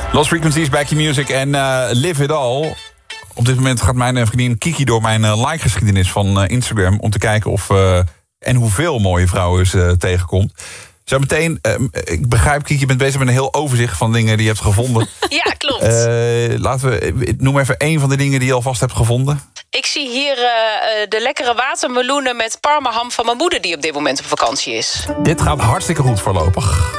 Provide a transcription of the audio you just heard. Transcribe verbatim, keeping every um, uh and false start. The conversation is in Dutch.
Lost Frequencies, Back Your Music en uh, Live It All. Op dit moment gaat mijn vriendin Kiki door mijn uh, like-geschiedenis van uh, Instagram... om te kijken of uh, en hoeveel mooie vrouwen ze uh, tegenkomt. Zo meteen, uh, ik begrijp, Kiki, je bent bezig met een heel overzicht van dingen die je hebt gevonden. Ja, klopt. Uh, laten we, noem even één van de dingen die je alvast hebt gevonden. Ik zie hier uh, de lekkere watermeloenen met parmaham van mijn moeder... die op dit moment op vakantie is. Dit gaat hartstikke goed voorlopig.